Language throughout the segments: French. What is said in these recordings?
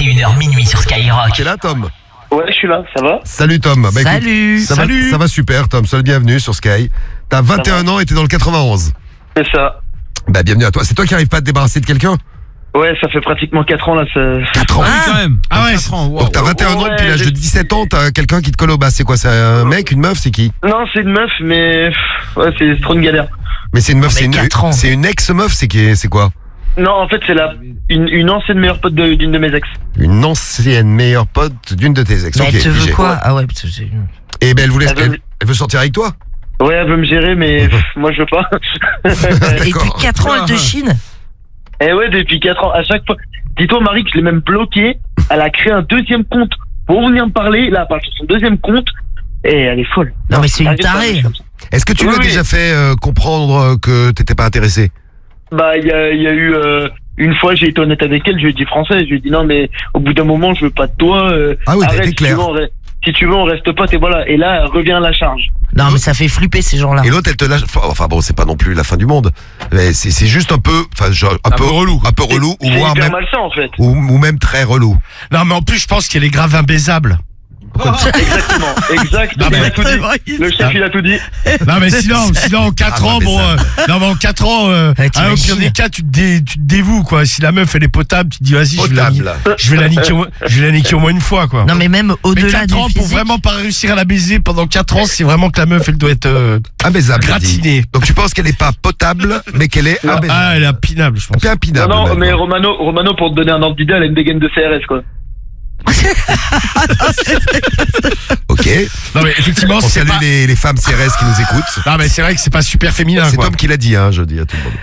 21h minuit sur Skyrock. T'es là, Tom? Ouais, je suis là, ça va? Salut, Tom. Bah, écoute, Salut. ça va super, Tom. Sois le bienvenu sur Sky. T'as 21 ans et t'es dans le 91. C'est ça. Bah, bienvenue à toi. C'est toi qui arrives pas à te débarrasser de quelqu'un? Ouais, ça fait pratiquement 4 ans là. 4 ans. quand même. Ah ouais. 4 ans, wow. Donc t'as 21 ans depuis l'âge de 17 ans, t'as quelqu'un qui te colle au bas. C'est quoi? C'est un mec, une meuf? C'est qui? Non, c'est une meuf, mais ouais, c'est trop une galère. Mais c'est une meuf, mais 4 ans. c'est une ex-meuf, c'est quoi? Non, en fait, c'est une ancienne meilleure pote d'une de mes ex. Une ancienne meilleure pote d'une de tes ex. Mais Ok, elle te veut pigé. quoi? Ah ouais, parce que c'est... Et ben Elle veut- elle veut sortir avec toi? Ouais, elle veut me gérer, mais moi je veux pas. Et depuis 4 ans, elle te chine? Et ouais, depuis 4 ans, à chaque fois. Dis-toi, Marie, que je l'ai même bloquée. Elle a créé un deuxième compte pour venir me parler. Là, elle parle sur son deuxième compte. Et elle est folle. Non, mais c'est une Arrête de tarée. parler comme ça. Est-ce que tu lui as Oui. déjà fait comprendre que t'étais pas intéressé? Bah, il y a eu une fois, j'ai été honnête avec elle, je lui ai dit français, je lui ai dit non, mais au bout d'un moment, je veux pas de toi. Ah oui, t'as arrête, été clair. Si tu veux, on reste potes et voilà. Et là, elle revient à la charge. Non, mais ça fait flipper ces gens-là. Et l'autre, elle te lâche. Enfin bon, c'est pas non plus la fin du monde. Mais c'est juste un peu, enfin, genre, un peu relou. un peu relou, ou C'est voire hyper même, malsain en fait. ou même très relou. Non, mais en plus, je pense qu'elle est grave imbaisable. Exactement, exactement. Non, mais écoute, Le chef, il a tout dit. Non, mais sinon, en 4 ans, bon, non, mais en 4 ans, au pire t'imagines. des cas, tu te dévoues, quoi. Si la meuf, elle est potable, tu te dis, vas-y, Potable. je vais la niquer au moins une fois, quoi. Non, mais même Mais au-delà 4 du ans, pour physique... vraiment pas réussir à la baiser pendant 4 ans, c'est vraiment que la meuf, elle doit être Imbaisable. il dit. gratinée. Donc tu penses qu'elle est pas potable, mais qu'elle est imbaisable. Ah, elle est impinable, je pense. Bien impinable. Non, même. mais Romano, pour te donner un ordre d'idée, elle a une dégaine de CRS, quoi. Ok. Non, mais effectivement, On c'est salue pas... les femmes CRS qui nous écoutent. Non, mais c'est vrai que c'est pas super féminin, C'est quoi. Tom qui l'a dit, hein, je dis à tout le monde.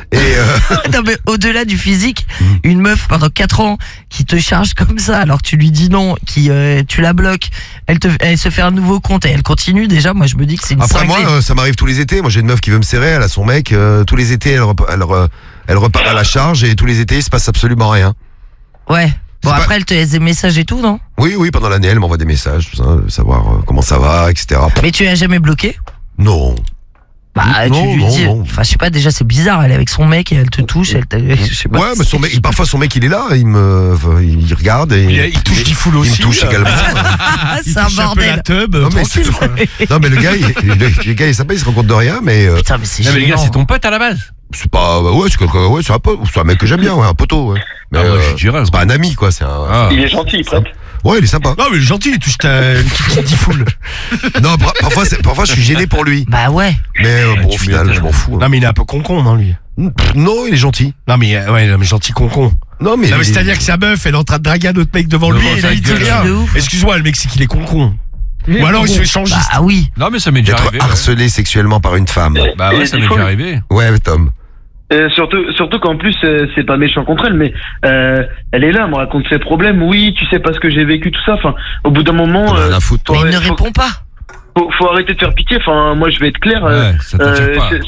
Et Non, mais au-delà du physique, une meuf pendant 4 ans qui te charge comme ça, alors tu lui dis non, tu la bloques, elle se fait un nouveau compte et elle continue. Déjà, moi, je me dis que c'est une après cinglée. moi, ça m'arrive tous les étés. Moi, j'ai une meuf qui veut me serrer, elle a son mec. Tous les étés, elle repart à la charge et tous les étés, il se passe absolument rien. Ouais. Bon, C'est pas- après, elle te laisse des messages et tout, non? Oui, pendant l'année, elle m'envoie des messages, tout ça, savoir comment ça va, etc. Mais tu l'as jamais bloqué? Non. Bah, Non, tu lui non, dis. non. Enfin, je sais pas, déjà, c'est bizarre. Elle est avec son mec et elle te touche. Je sais pas. Ouais, mais parfois son mec, il est là, il regarde et Il touche du full il aussi. me touche également. Ah, Il c'est un touche un peu la bordel. teub, Non, mais tranquille, quoi. Non, mais le gars, il est sympa, il se rend compte de rien, mais Putain, mais c'est Non, mais les gars, gênant. c'est ton pote à la base. c'est pas, ouais, c'est un pote, c'est un mec que j'aime bien, ouais, un poteau, ouais. Mais Ah, moi, je dirais, c'est pas un ami, quoi, c'est un. Ah. Il est gentil, il prête. Ouais, il est sympa. Non, mais il est gentil, il touche une petite difoule. Non, parfois, je suis gêné pour lui. Bah ouais. Mais bon, au tu final, m'étonnes. je m'en fous. hein. Non, mais il est un peu con-con, non, lui. Non, il est gentil. Non, mais gentil con-con. Non, mais. Non, mais c'est-à-dire que sa meuf, elle est en train de draguer un autre mec devant lui, et là, il dit gueule. rien. De ouf. Excuse-moi, le mec, c'est qu'il est con-con. Ou alors, il se fait changiste. Bah oui. Non, mais ça m'est déjà D'être arrivé. harcelé sexuellement par une femme. Bah ouais, Et ça il m'est faut- déjà arrivé. Ouais, Tom. Surtout qu'en plus, c'est pas méchant contre elle, mais elle est là, elle me raconte ses problèmes. Oui, tu sais pas ce que j'ai vécu, tout ça. Enfin, au bout d'un moment, On a rien à foutre, toi. Mais il ne faut- répond pas. faut arrêter de faire pitié. Enfin, moi, je vais être clair. Ouais, ça t'attire pas.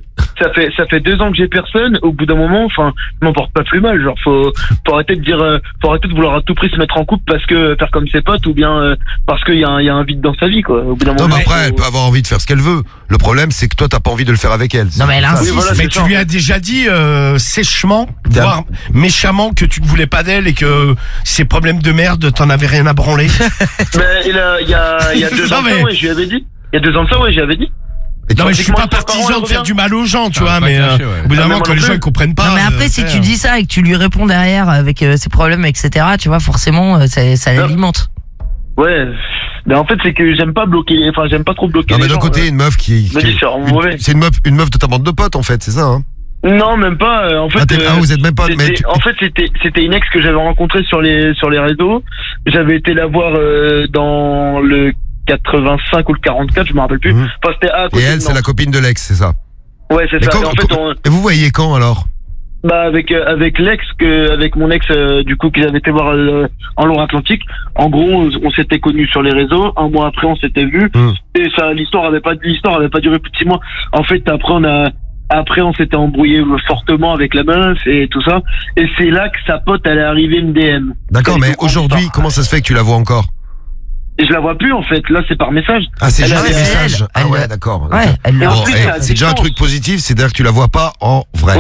Ça fait 2 ans que j'ai personne. Au bout d'un moment, enfin, je m'en porte pas plus mal. Genre, faut arrêter de dire, faut arrêter de vouloir à tout prix se mettre en couple parce que faire comme ses potes ou bien parce qu'il y a un vide dans sa vie, quoi. Au bout d'un Non, moment. mais après, faut- elle peut avoir envie de faire ce qu'elle veut. Le problème, c'est que toi, t'as pas envie de le faire avec elle. Non, mais elle C'est ça. insiste. Oui, voilà, Mais c'est tu ça. lui as déjà dit sèchement, voire méchamment, que tu ne voulais pas d'elle et que ces problèmes de merde, t'en avais rien à branler. Mais il y a 2 Non, ans de mais- ça, ouais, je lui avais dit. Il y a 2 ans de ça, ouais, j'y avais dit. Et Non, mais je suis pas Pratiquement, ses partisan parents, de faire elle du mal aux gens, tu Ah, vois, pas mais caché, ouais. au bout d'un Ah, moment, mais quand moi les non gens plus. ils comprennent pas. Non, mais après, si tu dis ça et que tu lui réponds derrière avec ses problèmes, etc., tu vois, forcément, ça l'alimente. Ouais. Mais en fait, c'est que j'aime pas bloquer. Enfin, j'aime pas trop bloquer. Non, mais les d'un gens, côté, une meuf qui. me dis, c'est vraiment mauvais. C'est une meuf de ta bande de potes, en fait, c'est ça, hein. Non, même pas. En fait, Vous êtes même pas. Mais en fait, c'était une ex que j'avais rencontrée sur les réseaux. J'avais été la voir dans le 85 ou le 44, je me rappelle plus. Mhm. Enfin, c'était à Et côté de elle, c'est Nantes. la copine de l'ex, c'est ça. Ouais, c'est Mais ça. quand- Et en fait, quand- Et vous voyez quand alors? avec l'ex avec mon ex du coup que j'avais été voir en Loire-Atlantique. En gros, on s'était connus sur les réseaux. Un mois après, on s'était vus. Et ça, l'histoire avait pas duré plus de 6 mois. En fait, après, on s'était embrouillé fortement avec la meuf et tout ça. Et c'est là que sa pote, elle est arrivée me DM. D'accord, Elle mais est au grand aujourd'hui, départ. comment ça se fait que tu la vois encore? Et je la vois plus en fait. Là, c'est par message. Ah, c'est Elle juste a- des elle- messages. Ah elle- ouais, d'accord. Ouais, elle Et en Bon, plus, eh, c'est à c'est déjà un distance. truc positif, c'est-à-dire que tu la vois pas en vrai. Ouais.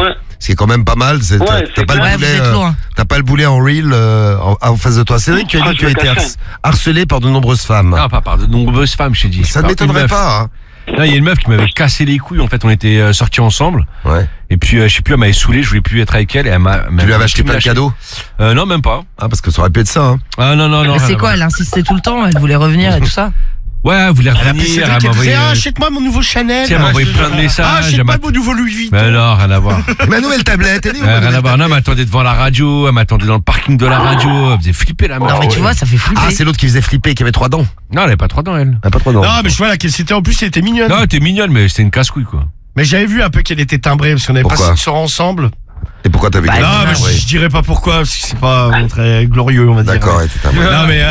Ce qui est quand même pas mal. Ouais, T'as c'est pas, clair. le boulet, vous êtes loin. t'as pas le boulet en reel en face de toi. Cédric, tu as dit que tu as été harcelé par de nombreuses femmes. Non, pas par de nombreuses femmes, je t'ai dit. Ça ne m'étonnerait pas. Hein. Non, il y a une meuf qui m'avait cassé les couilles. En fait, on était sortis ensemble. Ouais. Et puis, je sais plus, elle m'avait saoulé. Je voulais plus être avec elle. Et elle Tu lui avais acheté plein de cadeaux? Non, même pas. Ah, parce que ça aurait pu être ça. Hein. Ah non. Mais c'est quoi, elle insistait tout le temps, elle voulait revenir et tout ça? Ouais, elle voulait Elle a revenir. Cédric Elle qui m'a disait envoyé. achète-moi mon nouveau Chanel. Elle m'a envoyé plein de messages. Achète-moi mon nouveau Louis Vuitton. Mais non, rien à voir. Ma nouvelle tablette, elle est où? Rien à voir. Non, elle m'attendait devant la radio. Elle m'attendait dans le parking de la radio. Elle faisait flipper la meuf. Non, mais tu vois, ça fait flipper. Ah, c'est l'autre qui faisait flipper, qui avait 3 dents. Non, elle avait pas 3 dents, elle. Ah, pas 3 dents. Non, mais je vois là qu'elle c'était en plus, elle était mignonne. Non, elle était mignonne, mais c'était une casse-couille, quoi. Mais j'avais vu un peu qu'elle était timbrée parce qu'on avait Pourquoi passé une soirée ensemble. Et pourquoi t'avais Bah, gagné? Non, mais je dirais pas pourquoi parce que c'est pas très glorieux, on va dire. D'accord, ouais, t'es un bon. Non mais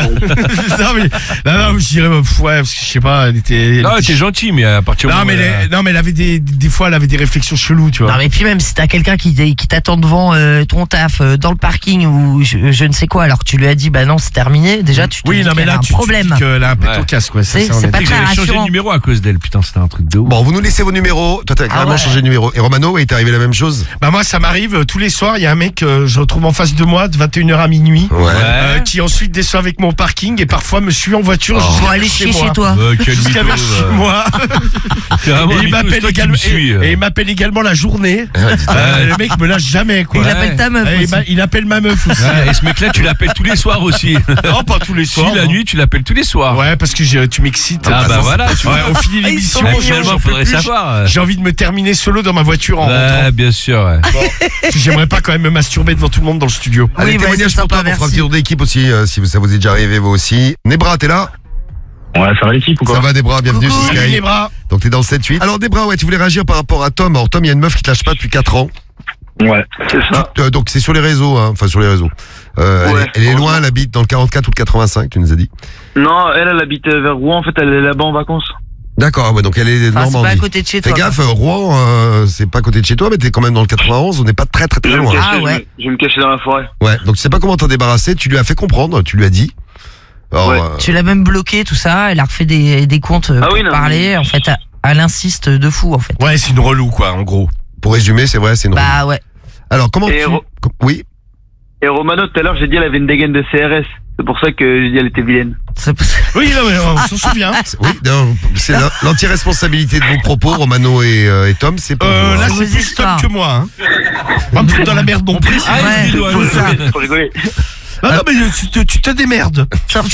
non, je dirais ouais parce que je sais pas, elle était Non, elle était gentille, mais à partir du non, moment mais où non mais elle avait des fois elle avait des réflexions cheloues, tu vois. Non mais puis même si t'as quelqu'un qui t'attend devant ton taf dans le parking ou je ne sais quoi alors que tu lui as dit bah non c'est terminé déjà tu te dis non mais qu'elle là a un tu problème. dis qu'elle a un péto Ouais. casse quoi, C'est on est pas d'accord. très j'avais changé de rassurant. numéro à cause d'elle, putain, c'était un truc de ouf. Bon, vous nous laissez vos numéros. Toi, t'as carrément ouais. changé de numéro. Et Romano, il t'est arrivé la même chose? Bah moi ça m'arrive tous les soirs, il y a un mec je retrouve en face de moi de 21h à minuit. Ouais. Qui ensuite descend avec mon parking et parfois me suit en voiture Oh. jusqu'à Pour aller chier chez toi. Quel Jusqu'à mytho, vers chez moi. T'es vraiment Et un il mytho, c'est m'appelle toi qui également, me suis. et il m'appelle également la journée. Le mec me lâche jamais quoi. Il appelle ta meuf Et aussi. il appelle ma meuf aussi. Ouais, et ce mec-là, tu l'appelles tous les soirs aussi. Non, pas tous les Si, soirs. la nuit, tu l'appelles tous les soirs. Ouais, parce que tu m'excites. Ah bah voilà, tu vois. Ouais, on finit Ah, ils l'émission. sont Ouais, mignons, finalement, j'en peux faudrait plus. savoir. J'ai envie de me terminer solo dans ma voiture en rentrant. Ouais, bien sûr. Ouais. Parce que J'aimerais pas quand même me masturber devant tout le monde dans le studio. Allez, Oui, bah, témoignage c'est pour toi, sympa, on fera un merci. petit tour d'équipe aussi, si ça vous est déjà arrivé, vous aussi. Nebra, t'es là? Ouais, ça va l'équipe ou Ça quoi? va, Nebra, bienvenue Coucou. sur Salut Sky. les bras. Donc t'es dans le 7-8. Alors, Nebra, ouais, tu voulais réagir par rapport à Tom. Alors, Tom, il y a une meuf qui te lâche pas depuis 4 ans. Ouais, c'est ça. Donc, c'est sur les réseaux, hein. Enfin, sur les réseaux. Ouais. Elle est loin, elle habite dans le 44 ou le 85, tu nous as dit. Non, elle habite vers Rouen, en fait, elle est là-bas en vacances. D'accord, ouais, donc elle est de Enfin, c'est pas à Normandie. côté de chez Fais toi. gaffe, Rouen, c'est pas à côté de chez toi, mais t'es quand même dans le 91, on n'est pas très Je vais me loin. cacher, Ah, ouais. je vais me cacher dans la forêt. Ouais, donc tu sais pas comment t'en débarrasser, tu lui as fait comprendre, tu lui as dit. Alors, Ouais. Tu l'as même bloqué tout ça, elle a refait des comptes Ah pour oui, non, parler mais- en fait elle insiste de fou en fait. Ouais, c'est une relou quoi, en gros. pour résumer, c'est vrai, c'est une. Bah ouais. Alors, comment Et tu. Ro- Oui. Et Romano, tout à l'heure, j'ai dit elle avait une dégaine de CRS. C'est pour ça que j'ai dit elle était vilaine. Oui, non, mais on s'en souvient. Oui, d'ailleurs, c'est l'anti-responsabilité de vos propos, Romano et Tom, c'est pour vous, hein. Là, Vos c'est plus histoires. Tom que moi. Hein. Pas plus dans la merde non plus. Ah, Ouais, il doit- c'est ça. Faut rigoler. Non, mais tu te démerdes.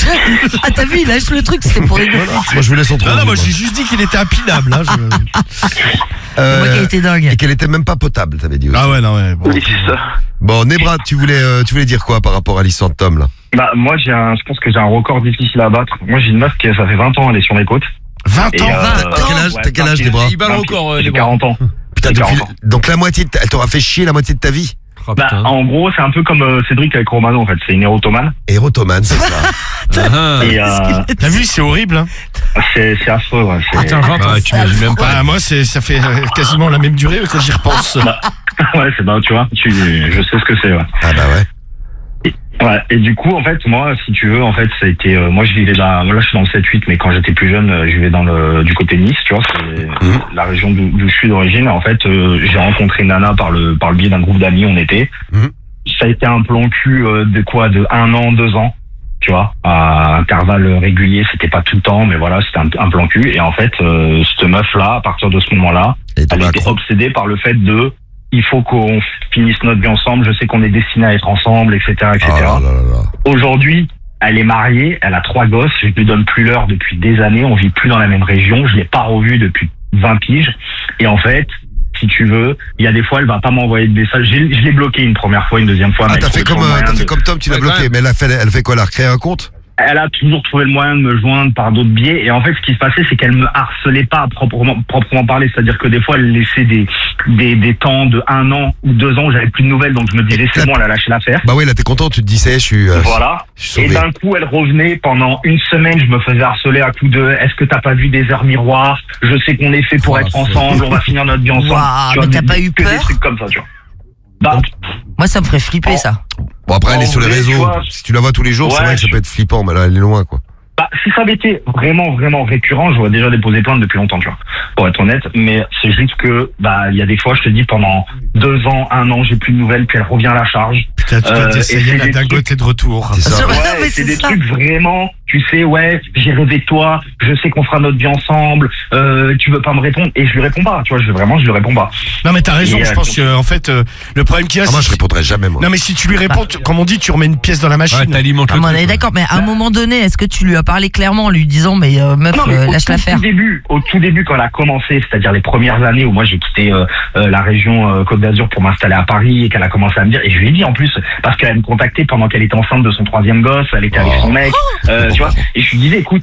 Ah t'as vu il lâche le truc c'était pour rigoler. Moi, je vous laisse en Non, non, moi moi. j'ai juste dit qu'il était impinable. Hein, C'est moi qui a été dingue. Et qu'elle était même pas potable, t'avais dit aussi. Ah ouais, non, ouais. Bon. Oui, c'est ça. Bon, Nebra, tu voulais dire quoi par rapport à l'histoire de Tom, là? Bah, moi, je pense que j'ai un record difficile à battre. Moi, j'ai une meuf qui, ça fait 20 ans, elle est sur les côtes. 20 Et, ans. T'as quel âge, ouais, t'as quel âge, 20, Nebra? Il bat le record, J'ai les bras. 40 ans. Putain, j'ai depuis, 40 ans. donc la moitié, elle t'aura fait chier la moitié de ta vie. Oh, Bah, putain. en gros, c'est un peu comme Cédric avec Romano, en fait. C'est une érotomane. Érotomane, c'est ça. Ah, Et T'as vu, c'est horrible. Hein. c'est affreux, ouais. C'est- Attends, tu imagines même pas. Bah, moi, ça fait quasiment la même durée quand j'y repense. Ouais, c'est bah, tu vois, je sais ce que c'est, ouais. Ah bah ouais. Ouais, et du coup, en fait, moi, si tu veux, en fait, ça a été, moi, je vivais là, je suis dans le 7-8, mais quand j'étais plus jeune, je vivais du côté de Nice, tu vois, c'est la région d'où je suis d'origine. En fait, j'ai rencontré Nana par le biais d'un groupe d'amis, on était. Ça a été un plan cul de 1 an, 2 ans, tu vois, à intervalles réguliers, c'était pas tout le temps, mais voilà, c'était un plan cul. Et en fait, cette meuf-là, à partir de ce moment-là, Et elle était obsédée par le fait il faut qu'on finisse notre vie ensemble, je sais qu'on est destiné à être ensemble, etc., etc. Oh là là là. Aujourd'hui, elle est mariée, elle a 3 gosses, je lui donne plus l'heure depuis des années, on vit plus dans la même région, je l'ai pas revue depuis 20 piges, et en fait, si tu veux, il y a des fois, elle va pas m'envoyer de messages, je l'ai bloqué une première fois, une deuxième fois. Ah, mais t'as elle fait trouve comme, toujours le moyen de- comme Tom, tu l'as Ouais, bloqué. quand même. Mais elle fait quoi? Elle a recréé un compte? Elle a toujours trouvé le moyen de me joindre par d'autres biais. Et en fait, ce qui se passait, c'est qu'elle me harcelait pas à proprement parler. C'est-à-dire que des fois, elle laissait des temps de 1 an ou 2 ans où j'avais plus de nouvelles. Donc je me disais, c'est bon, elle a lâché l'affaire. Bah oui, là t'es content, tu te dis, je suis. Voilà. Je suis Et sauvé. d'un coup, elle revenait pendant une semaine. Je me faisais harceler à coups de est-ce que t'as pas vu des heures miroirs? Je sais qu'on est fait pour être ensemble. On va finir notre vie ensemble. Waouh, Tu vois, mais t'as pas eu que des peur? trucs comme ça, tu vois. Bah, Moi ça me ferait flipper ça. Bon, après, elle est En sur les vrai, réseaux. tu vois, Si tu la vois tous les jours, c'est ouais, vrai que ça peut être flippant, mais là, elle est loin, quoi. bah, si ça avait été vraiment, vraiment récurrent, j'aurais déjà déposé plainte depuis longtemps, tu vois. Pour être honnête, mais c'est juste que, il y a des fois, je te dis, pendant 2 ans, 1 an, j'ai plus de nouvelles, puis elle revient à la charge. Putain, tu dois t'essayer, la dingote est de retour. C'est ça. Ouais, mais c'est c'est des ça. trucs vraiment, tu sais, ouais, j'ai rêvé de toi, je sais qu'on fera notre vie ensemble, tu veux pas me répondre, et je lui réponds pas, tu vois, je lui réponds pas. Non, mais t'as raison, Et, je pense que, en fait, le problème qu'il y a, Ah, moi, c'est- je répondrai jamais, moi. Non, mais si tu lui réponds, comme on dit, tu remets une pièce dans la machine. Ouais, t'alimentes Ah, le mais on truc, est ouais. d'accord, mais à un moment donné, est-ce que tu lui as parlé clairement en lui disant, mais meuf, Non, mais lâche-la faire? au tout début, quand elle a commencé, c'est-à-dire les premières années où moi j'ai quitté la région Côte d'Azur pour m'installer à Paris et qu'elle a commencé à me dire, et je lui ai dit en plus, parce qu'elle me contactait pendant qu'elle était enceinte de son 3e gosse, elle était avec son mec, tu vois, et je lui disais, écoute,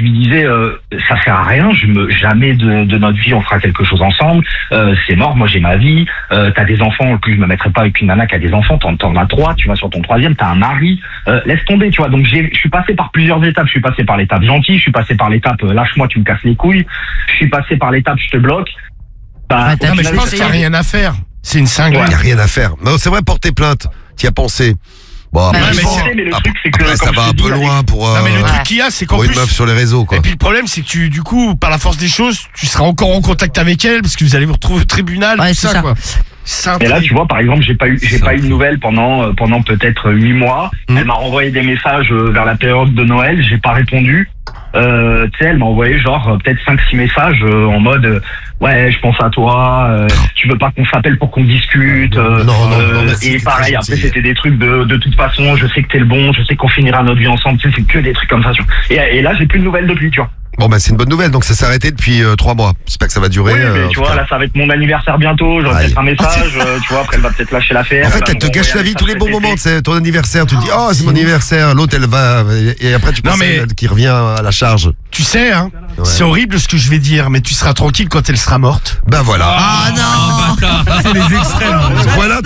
ça sert à rien, jamais de notre vie on fera quelque chose ensemble, c'est mort, moi j'ai ma vie, t'as des enfants, en plus je me mettrai pas avec une nana qui a des enfants, t'en as 3, tu vois, sur ton 3e, t'as un mari, laisse tomber, tu vois, donc je suis passé par plusieurs étapes, je suis passé par l'étape gentille, je suis passé par l'étape lâche-moi, tu me casses les couilles, je suis passé par l'étape je te bloque. t'as Non, mais je tu pense l'as qu'il n'y a essayé. rien à faire. C'est une cinglée. Il y a rien à faire. Mais c'est vrai, porter plainte. T'y as pensé. Bon, Ouais, après, mais bon, c'est- mais le truc, c'est que, après, ça comme va je un te peu dis, loin pour, Non, mais le truc qu'il y a, c'est qu'en pour une plus. meuf sur les réseaux, quoi. Et puis le problème, c'est que du coup, par la force des choses, tu seras encore en contact avec elle parce que vous allez vous retrouver au tribunal, Ouais, tout c'est ça, ça. quoi. C'est un Et là, truc. tu vois, par exemple, j'ai pas eu de nouvelles pendant peut-être 8 mois. Elle m'a renvoyé des messages vers la période de Noël, j'ai pas répondu. Tu sais, elle m'a envoyé genre peut-être 5-6 messages en mode ouais, je pense à toi, tu veux pas qu'on s'appelle pour qu'on discute. Non, mais et c'était pareil, très après gentil. c'était des trucs de toute façon, je sais que t'es le bon, je sais qu'on finira notre vie ensemble, tu sais, c'est que des trucs comme ça, tu vois. Et là, j'ai plus de nouvelles depuis, tu vois. Bon, bah, c'est une bonne nouvelle. Donc, ça s'est arrêté depuis 3 mois. J'espère que ça va durer. Oui, mais en tu tout vois, cas. là, ça va être mon anniversaire bientôt, j'aurai Aïe. peut-être un message, tu vois, après elle va peut-être lâcher l'affaire. En fait, va elle te me gâche la renvoyer vie un tous les message bons cet moments. été. C'est ton anniversaire. Tu te dis, oh, c'est mon anniversaire. L'autre, elle va. Et après, tu Non, penses mais- à elle qui revient à la charge. Tu sais, hein, Ouais. c'est horrible ce que je vais dire, mais tu seras tranquille quand elle sera morte. Ben voilà. Ah non! Bâtard. C'est les extrêmes. Voilà.